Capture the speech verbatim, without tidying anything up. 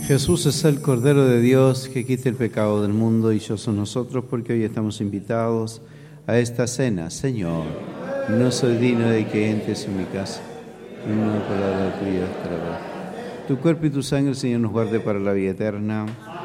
Jesús es el Cordero de Dios que quita el pecado del mundo, y yo soy nosotros porque hoy estamos invitados a esta cena. Señor, no soy digno de que entres en mi casa, ni una palabra tuya estará. Tu cuerpo y tu sangre, Señor, nos guarde para la vida eterna.